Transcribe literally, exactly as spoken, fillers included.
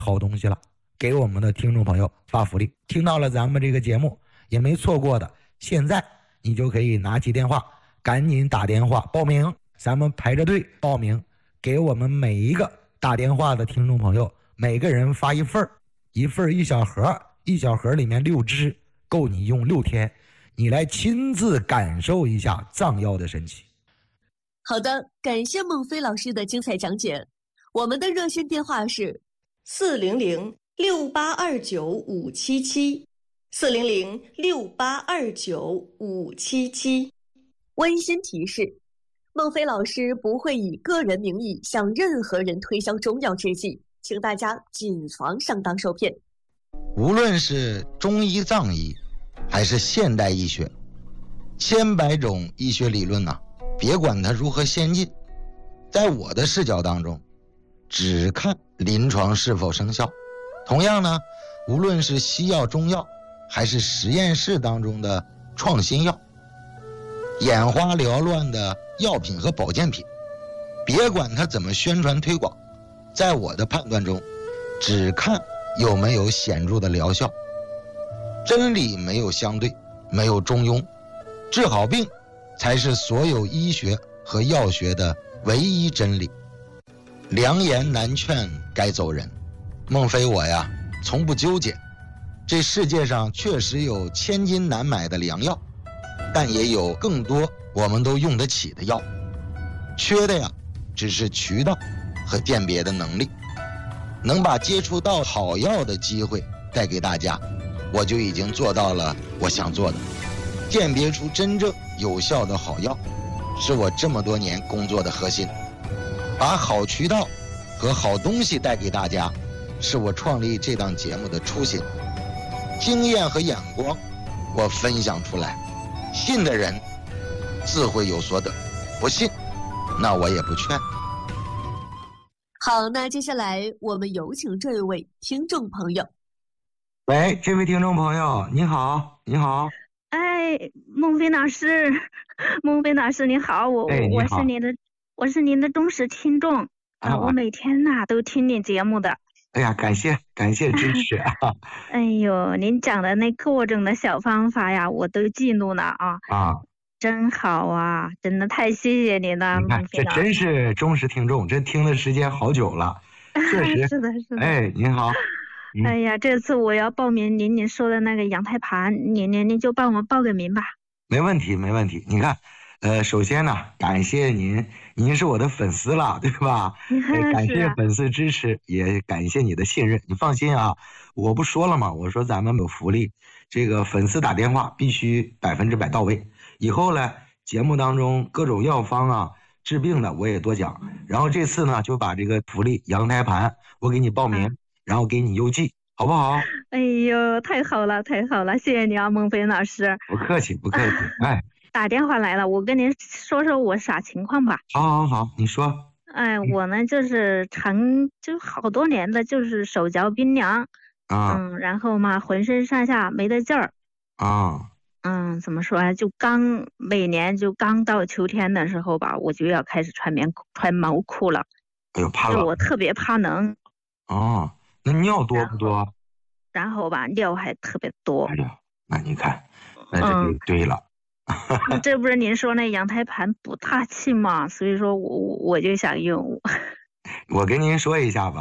好东西了，给我们的听众朋友发福利。听到了咱们这个节目也没错过的，现在你就可以拿起电话赶紧打电话报名，咱们排着队报名，给我们每一个打电话的听众朋友每个人发一份一份一小盒，一小盒里面六支，够你用六天，你来亲自感受一下藏药的神奇。 好的，感谢孟非老师的精彩讲解。我们的热线电话是四零零六八二九五七七，四零零六八二九五七七。 温馨提示：孟非老师不会以个人名义向任何人推销中药制剂，请大家谨防上当受骗。 无论是中医藏医还是现代医学，千百种医学理论呢、啊，别管它如何先进，在我的视角当中只看临床是否生效。同样呢，无论是西药中药还是实验室当中的创新药，眼花缭乱的药品和保健品，别管它怎么宣传推广，在我的判断中只看有没有显著的疗效。真理没有相对，没有中庸，治好病才是所有医学和药学的唯一真理。良言难劝该走人，孟非我呀从不纠结。这世界上确实有千金难买的良药，但也有更多我们都用得起的药，缺的呀只是渠道和鉴别的能力。能把接触到好药的机会带给大家，我就已经做到了我想做的。鉴别出真正有效的好药，是我这么多年工作的核心。把好渠道和好东西带给大家，是我创立这档节目的初心。经验和眼光我分享出来，信的人自会有所得，不信那我也不劝。 好，那接下来我们有请这一位听众朋友。 喂，这位听众朋友，你好，你好。 哎，孟非老师，孟非老师你好，我、 哎、你好我是您的，我是您的忠实听众啊、呃，我每天呐、啊、都听你节目的。 哎呀，感谢感谢支持啊！ 哎呦，您讲的那各种的小方法呀，我都记录了啊啊， 真好啊，真的太谢谢您了。 你看，这真是忠实听众，这听的时间好久了，确实是的，是的。 哎，您好。 嗯、哎呀，这次我要报名您您说的那个羊胎盘，您您您就帮我报个名吧。 没问题，没问题。你看，呃，首先呢，感谢您，您是我的粉丝了，对吧？呃、感谢粉丝支持，也感谢你的信任。你放心啊，我不说了吗？我说咱们有福利，这个粉丝打电话必须百分之百到位。以后呢，节目当中各种药方啊、治病的我也多讲。然后这次呢，就把这个福利羊胎盘我给你报名。嗯，然后给你邮寄，好不好？ 哎呦，太好了，太好了，谢谢你啊，孟非老师。 不客气，不客气。哎， 打电话来了，我跟您说说我啥情况吧。 好，好，好，你说。 哎，我呢就是长就好多年的，就是手脚冰凉啊， 嗯，然后嘛，浑身上下没得劲儿啊。 嗯，怎么说啊？就刚每年就刚到秋天的时候吧，我就要开始穿棉穿毛裤了。 哎呦，怕冷。 我特别怕冷。 哦。那尿多不多？ 然后吧，尿还特别多。 哎呀，那你看，那就对了。 嗯、这不是您说那羊胎盘补大气吗？所以说我我就想用。 我跟您说一下吧。